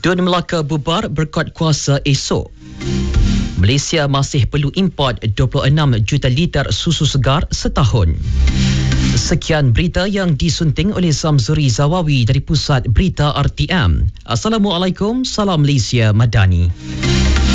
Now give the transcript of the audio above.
Dun Melaka bubar berkuat kuasa esok. Malaysia masih perlu import 26 juta liter susu segar setahun. Sekian berita yang disunting oleh Zamzuri Zawawi dari Pusat Berita RTM. Assalamualaikum, salam Malaysia Madani.